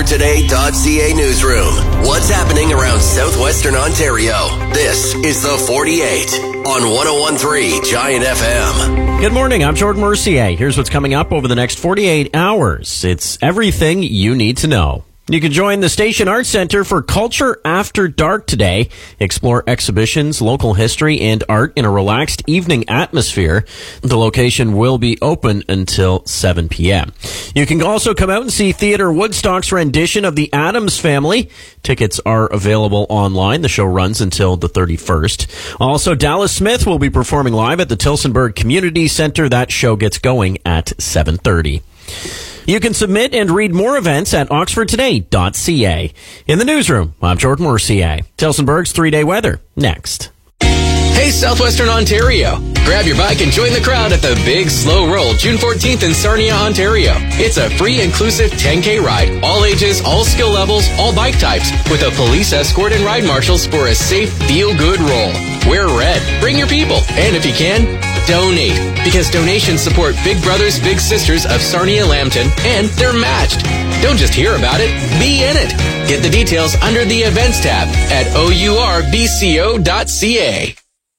OxfordToday.ca newsroom. What's happening around southwestern Ontario? This is the 48 on 101.3 Giant FM. Good morning, I'm Jordan Mercier. Here's what's coming up over the next 48 hours. It's everything you need to know. You can join the Station Arts Center for Culture After Dark today. Explore exhibitions, local history, and art in a relaxed evening atmosphere. The location will be open until 7 p.m. You can also come out and see Theatre Woodstock's rendition of The Addams Family. Tickets are available online. The show runs until the 31st. Also, Dallas Smith will be performing live at the Tillsonburg Community Center. That show gets going at 7:30. You can submit and read more events at oxfordtoday.ca. In the newsroom, I'm Jordan Mercier. Tillsonburg's 3-day weather, next. Hey, Southwestern Ontario. Grab your bike and join the crowd at the Big Slow Roll, June 14th in Sarnia, Ontario. It's a free, inclusive 10K ride. All ages, all skill levels, all bike types, with a police escort and ride marshals for a safe, feel-good roll. Wear red. Bring your people. And if you can, donate. Because donations support Big Brothers Big Sisters of Sarnia Lambton, and they're matched. Don't just hear about it, be in it. Get the details under the events tab at ourbco.ca.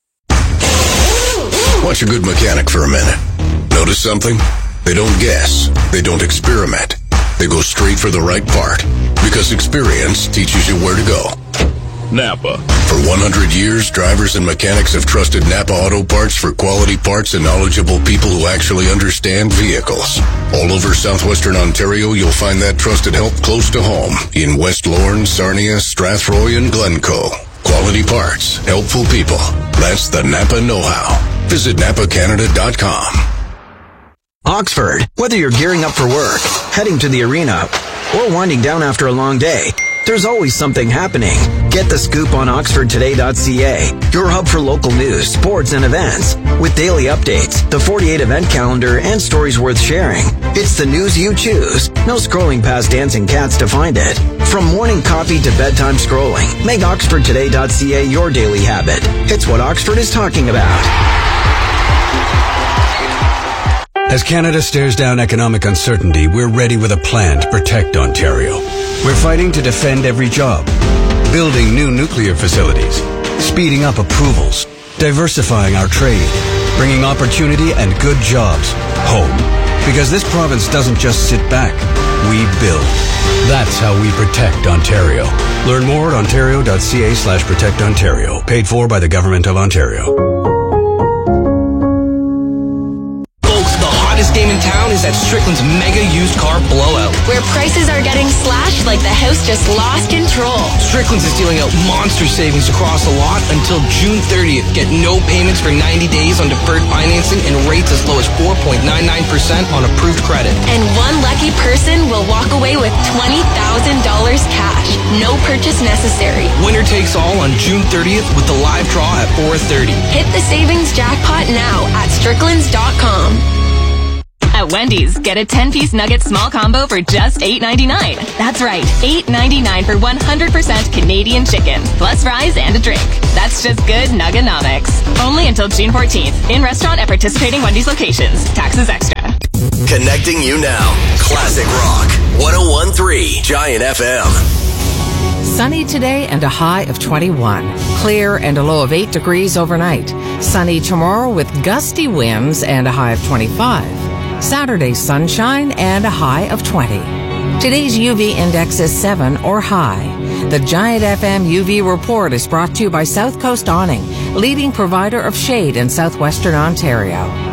Watch a good mechanic for a minute. Notice something? They don't guess. They don't experiment. They go straight for the right part. Because experience teaches you where to go. Napa. For 100 years, drivers and mechanics have trusted Napa Auto Parts for quality parts and knowledgeable people who actually understand vehicles. All over southwestern Ontario, you'll find that trusted help close to home in West Lorne, Sarnia, Strathroy, and Glencoe. Quality parts, helpful people. That's the Napa know-how. Visit NapaCanada.com. Oxford. Whether you're gearing up for work, heading to the arena, or winding down after a long day, there's always something happening. Get the scoop on oxfordtoday.ca, your hub for local news, sports, and events. With daily updates, the 48 event calendar, and stories worth sharing. It's the news you choose. No scrolling past dancing cats to find it. From morning coffee to bedtime scrolling, make oxfordtoday.ca your daily habit. It's what Oxford is talking about. As Canada stares down economic uncertainty, we're ready with a plan to protect Ontario. We're fighting to defend every job, building new nuclear facilities, speeding up approvals, diversifying our trade, bringing opportunity and good jobs home. Because this province doesn't just sit back, we build. That's how we protect Ontario. Learn more at ontario.ca/protectontario. Paid for by the Government of Ontario. Game in town is at Strickland's Mega Used Car Blowout, where prices are getting slashed like the house just lost control. Strickland's is dealing out monster savings across the lot until June 30th. Get no payments for 90 days on deferred financing and rates as low as 4.99% on approved credit. And one lucky person will walk away with $20,000 cash. No purchase necessary. Winner takes all on June 30th with the live draw at 4:30. Hit the savings jackpot now at stricklands.com. At Wendy's, get a 10-piece nugget small combo for just $8.99. That's right, $8.99 for 100% Canadian chicken, plus fries and a drink. That's just good Nuggenomics. Only until June 14th. In restaurant at participating Wendy's locations. Taxes extra. Connecting you now. Classic Rock. 101.3 Giant FM. Sunny today and a high of 21. Clear and a low of 8 degrees overnight. Sunny tomorrow with gusty winds and a high of 25. Saturday, sunshine and a high of 20. Today's UV index is 7 or high. The Giant FM UV report is brought to you by South Coast Awning, leading provider of shade in southwestern Ontario.